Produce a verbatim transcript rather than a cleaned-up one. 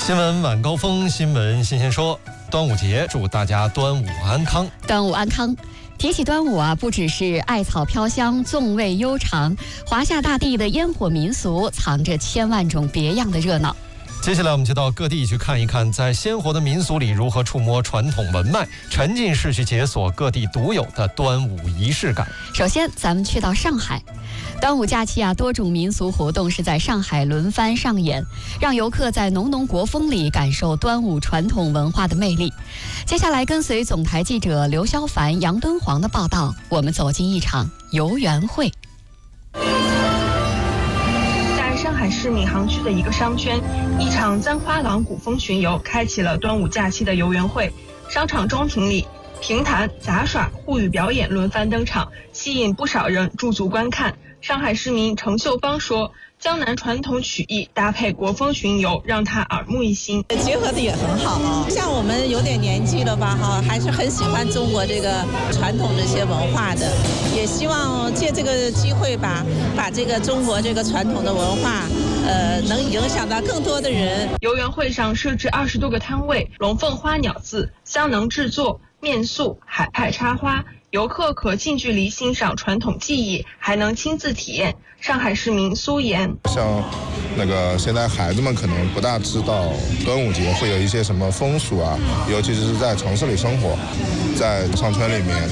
新闻晚高峰，新闻新鲜说。端午节，祝大家端午安康。 端午安康。提起端午啊，不只是艾草飘香、粽味悠长，华夏大地的烟火民俗藏着千万种别样的热闹。 接下来我们就到各地去看一看，在鲜活的民俗里如何触摸传统文脉，沉浸式去解锁各地独有的端午仪式感。 首先，咱们去到上海。端午假期啊，多种民俗活动是在上海轮番上演，让游客在浓浓国风里感受端午传统文化的魅力。接下来，跟随总台记者刘潇凡、杨敦煌的报道，我们走进一场游园会。 在上海市闵行区的一个商圈，一场簪花廊古风巡游开启了端午假期的游园会。商场中庭里，评弹、杂耍、沪语表演轮番登场，吸引不少人驻足观看。上海市民程秀芳说，江南传统曲艺搭配国风巡游，让她耳目一新。 结合的也很好啊，像我们有点年纪了吧哈，还是很喜欢中国这个传统这些文化的，也希望借这个机会吧，把这个中国这个传统的文化，呃，能影响到更多的人。 游园会上设置二十多个摊位，龙凤花鸟字、香能制作、面塑、海派插花。游客可近距离欣赏传统技艺，还能亲自体验。上海市民苏岩， 像那个现在孩子们可能不大知道端午节会有一些什么风俗啊，尤其是在城市里生活，在商圈里面